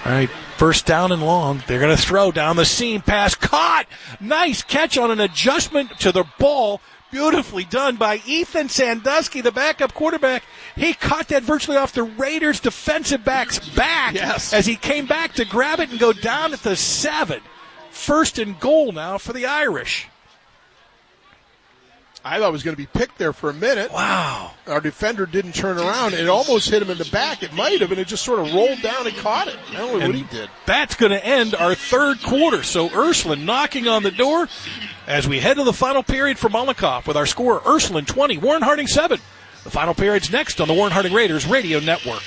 All right, first down and long. They're going to throw down the seam. Pass caught. Nice catch on an adjustment to the ball. Beautifully done by Ethan Sandusky, the backup quarterback. He caught that virtually off the Raiders' defensive back's back as he came back to grab it and go down at the 7. First and goal now for the Irish. I thought it was going to be picked there for a minute. Wow. Our defender didn't turn around. It almost hit him in the back. It might have, and it just sort of rolled down and caught it. I don't know what he did. That's going to end our third quarter. So Ursuline knocking on the door as we head to the final period for Malakoff with our score Ursuline 20, Warren Harding 7. The final period's next on the Warren Harding Raiders Radio Network.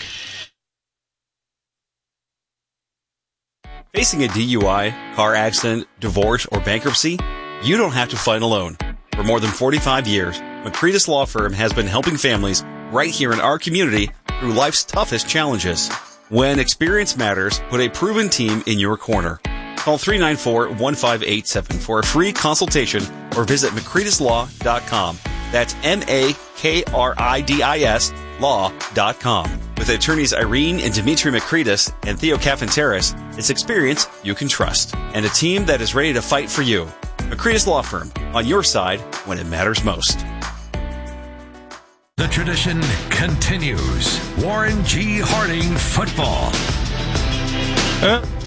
Facing a DUI, car accident, divorce, or bankruptcy, you don't have to fight alone. For more than 45 years, McCretus Law Firm has been helping families right here in our community through life's toughest challenges. When experience matters, put a proven team in your corner. Call 394-1587 for a free consultation or visit McCretislaw.com. That's MAKRIDIS law.com. With attorneys Irene and Dimitri McCretis and Theo Cafanteris, it's experience you can trust. And a team that is ready to fight for you. McCretis Law Firm, on your side when it matters most. The tradition continues. Warren G. Harding football.